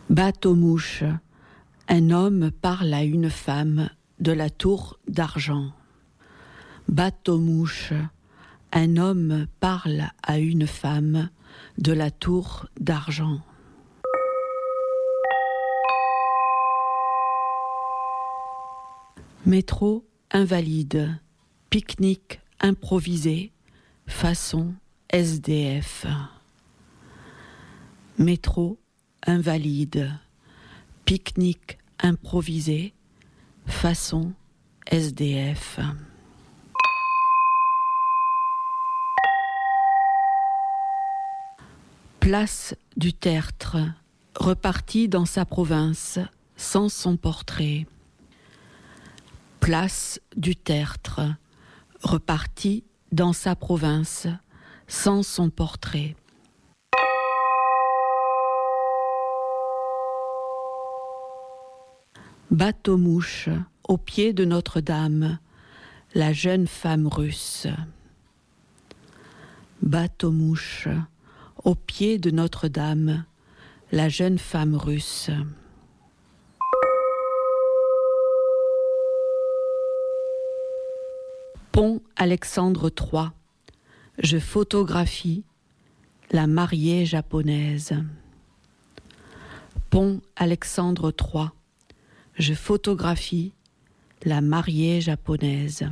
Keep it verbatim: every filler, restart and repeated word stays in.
Bateau-mouche, un homme parle à une femme de la tour d'argent. Bateau-mouche, un homme parle à une femme de la tour d'argent. Métro invalide, pique-nique improvisé, façon S D F. Métro invalide, pique-nique improvisé, façon S D F. Place du Tertre, reparti dans sa province, sans son portrait. Place du Tertre, reparti dans sa province, sans son portrait. Bateau-mouche, au pied de Notre-Dame, la jeune femme russe. Bateau-mouche, au pied de Notre-Dame, la jeune femme russe. Pont Alexandre trois, je photographie la mariée japonaise. Pont Alexandre trois, je photographie la mariée japonaise.